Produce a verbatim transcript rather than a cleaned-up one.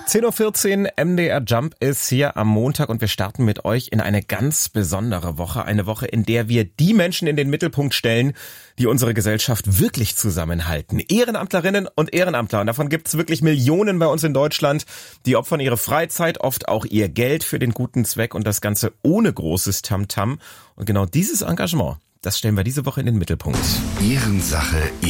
zehn Uhr vierzehn, M D R Jump ist hier am Montag und wir starten mit euch in eine ganz besondere Woche. Eine Woche, in der wir die Menschen in den Mittelpunkt stellen, die unsere Gesellschaft wirklich zusammenhalten. Ehrenamtlerinnen und Ehrenamtler. Und davon gibt's wirklich Millionen bei uns in Deutschland. Die opfern ihre Freizeit, oft auch ihr Geld für den guten Zweck und das Ganze ohne großes Tamtam. Und genau dieses Engagement, das stellen wir diese Woche in den Mittelpunkt. Ehrensache